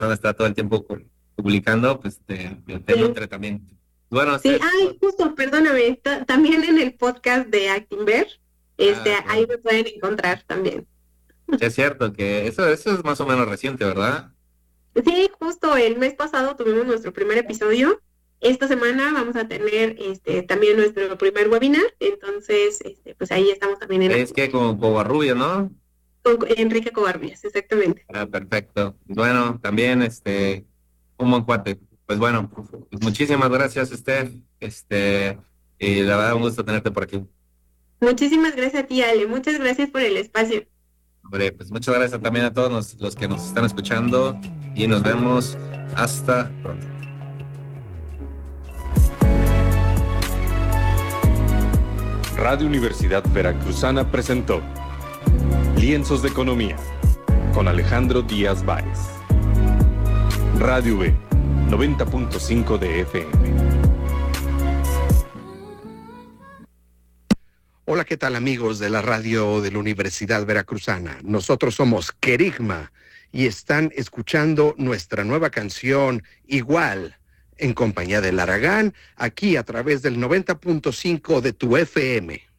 persona está todo el tiempo publicando, pues te Sí. nutre también. Bueno, Sí, ay, justo, perdóname, también en el podcast de Actinver, ahí claro. me pueden encontrar también. Sí, es cierto que eso es más o menos reciente, ¿verdad? Sí, justo el mes pasado tuvimos nuestro primer episodio. Esta semana vamos a tener también nuestro primer webinar, entonces pues ahí estamos también en Es Actinver. que como Covarrubia, ¿no? Con Enrique Covarrubias, exactamente. Perfecto. Bueno, también un buen cuate. Pues bueno, pues muchísimas gracias, Esther. Y la verdad, un gusto tenerte por aquí. Muchísimas gracias a ti, Ale. Muchas gracias por el espacio. Hombre, pues muchas gracias también a todos los que nos están escuchando y nos vemos hasta pronto. Radio Universidad Veracruzana presentó Lienzos de Economía con Alejandro Díaz Báez. Radio V, 90.5 de FM. Hola, ¿qué tal amigos de la radio de la Universidad Veracruzana? Nosotros somos Querigma y están escuchando nuestra nueva canción Igual en compañía del Aragán aquí a través del 90.5 de tu FM.